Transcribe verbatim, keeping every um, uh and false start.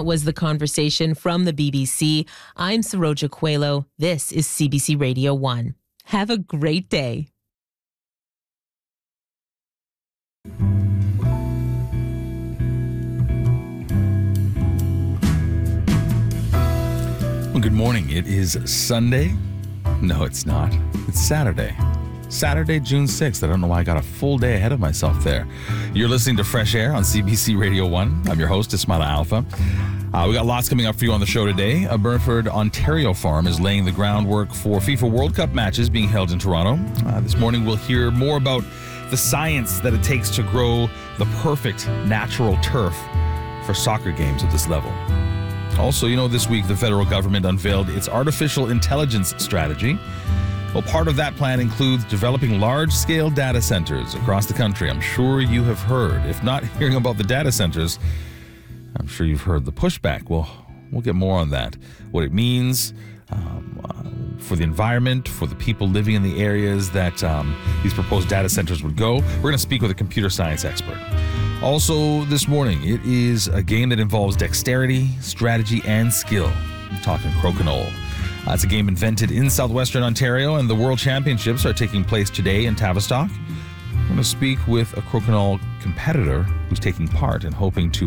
that was the conversation from the B B C. I'm Saroja Coelho. This is C B C Radio one. Have a great day. Well, good morning. It is Sunday. No, it's not. It's Saturday. Saturday, June sixth. I don't know why I got a full day ahead of myself there. You're listening to Fresh Air on C B C Radio one. I'm your host, Ismaila Alfa. Uh, we got lots coming up for you on the show today. A Burford, Ontario farm is laying the groundwork for FIFA World Cup matches being held in Toronto. Uh, this morning, we'll hear more about the science that it takes to grow the perfect natural turf for soccer games at this level. Also, you know, this week the federal government unveiled its artificial intelligence strategy. Well, part of that plan includes developing large-scale data centers across the country. I'm sure you have heard. If not hearing about the data centers, I'm sure you've heard the pushback. Well, we'll get more on that. What it means um, uh, for the environment, for the people living in the areas that um, these proposed data centers would go. We're going to speak with a computer science expert. Also this morning, it is a game that involves dexterity, strategy, and skill. I'm talking crokinole. Uh, it's a game invented in southwestern Ontario, and the World Championships are taking place today in Tavistock. I'm going to speak with a crokinole competitor who's taking part and hoping to